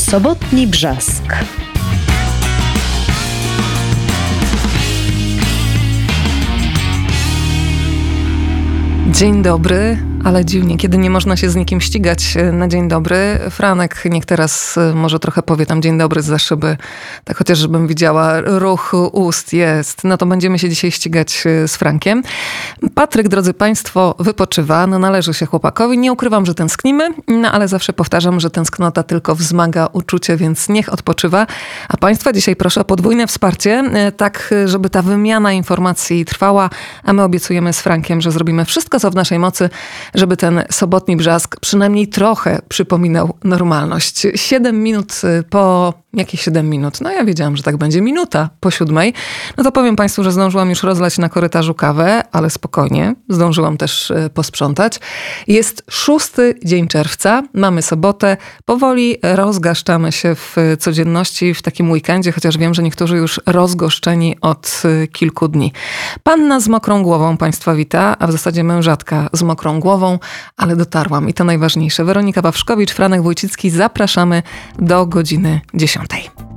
Sobotni Brzask. Dzień dobry, ale dziwnie, kiedy nie można się z nikim ścigać na dzień dobry. Franek niech teraz może trochę powie tam dzień dobry zza szyby, tak chociaż żebym widziała ruch ust jest. No to będziemy się dzisiaj ścigać z Frankiem. Patryk, drodzy Państwo, wypoczywa, no należy się chłopakowi. Nie ukrywam, że tęsknimy, no ale zawsze powtarzam, że tęsknota tylko wzmaga uczucie, więc niech odpoczywa. A Państwa dzisiaj proszę o podwójne wsparcie, tak żeby ta wymiana informacji trwała, a my obiecujemy z Frankiem, że zrobimy wszystko, co w naszej mocy, żeby ten sobotni brzask przynajmniej trochę przypominał normalność. 7 minut po... Jakie 7 minut? No ja wiedziałam, że tak będzie. Minuta po 7. No to powiem Państwu, że zdążyłam już rozlać na korytarzu kawę, ale spokojnie. Zdążyłam też posprzątać. Jest 6 dzień czerwca. Mamy sobotę. Powoli rozgaszczamy się w codzienności w takim weekendzie, chociaż wiem, że niektórzy już rozgoszczeni od kilku dni. Panna z mokrą głową Państwa wita, a w zasadzie mężatka z mokrą głową, ale dotarłam i to najważniejsze. Weronika Wawrzkowicz, Franek Wójcicki. Zapraszamy do godziny 10.